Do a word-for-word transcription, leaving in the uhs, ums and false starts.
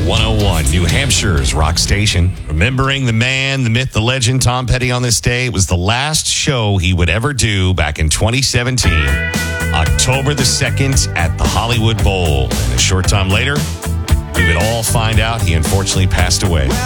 one oh one, New Hampshire's rock station. Remembering the man, the myth, the legend, Tom Petty on this day. It was the last show he would ever do back in twenty seventeen, October the second at the Hollywood Bowl. And a short time later, we would all find out he unfortunately passed away.